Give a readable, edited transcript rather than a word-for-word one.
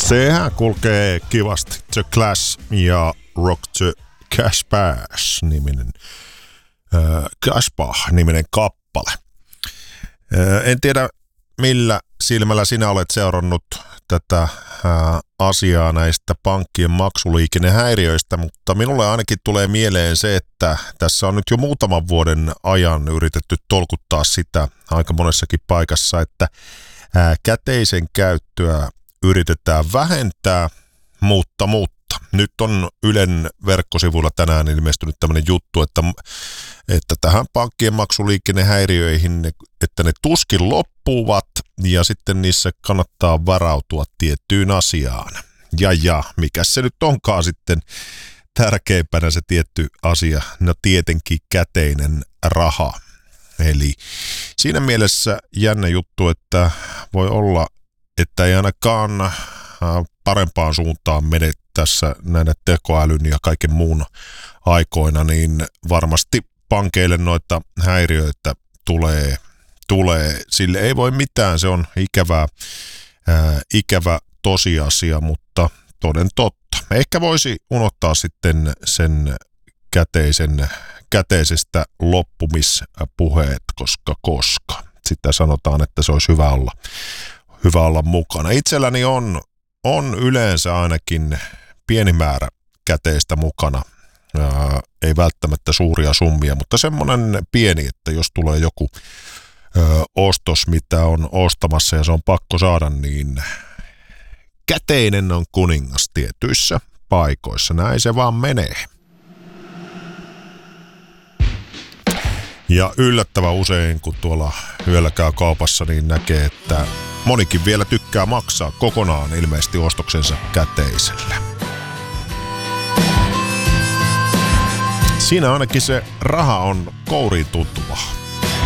Sehän kulkee kivasti. The Clash ja Rock the Casbah-niminen Casbah-niminen kappale. En tiedä, millä silmällä sinä olet seurannut tätä asiaa näistä pankkien maksuliikennehäiriöistä, mutta minulle ainakin tulee mieleen se, että tässä on nyt jo muutaman vuoden ajan yritetty tolkuttaa sitä aika monessakin paikassa, että käteisen käyttöä yritetään vähentää, mutta nyt on Ylen verkkosivuilla tänään ilmestynyt tämmöinen juttu, että tähän pankkien maksuliikennehäiriöihin, että ne tuskin loppuvat ja sitten niissä kannattaa varautua tiettyyn asiaan. Ja mikä se nyt onkaan sitten tärkeimpänä se tietty asia? No tietenkin käteinen raha. Eli siinä mielessä jännä juttu, että voi olla, että ei ainakaan parempaan suuntaan mene tässä näiden tekoälyn ja kaiken muun aikoina, niin varmasti pankeille noita häiriöitä tulee. Sille ei voi mitään, se on ikävä tosiasia, mutta toden totta. Ehkä voisi unohtaa sitten sen käteisestä loppumispuheet, koska sitten sanotaan, että se olisi hyvä olla mukana. Itselläni on yleensä ainakin pieni määrä käteistä mukana. Ei välttämättä suuria summia, mutta semmoinen pieni, että jos tulee joku ostos, mitä on ostamassa ja se on pakko saada, niin käteinen on kuningas tietyissä paikoissa. Näin se vaan menee. Ja yllättävän usein, kun tuolla yöllä käy kaupassa, niin näkee, että monikin vielä tykkää maksaa kokonaan ilmeisesti ostoksensa käteisellä. Siinä ainakin se raha on kouriin tuntuvaa.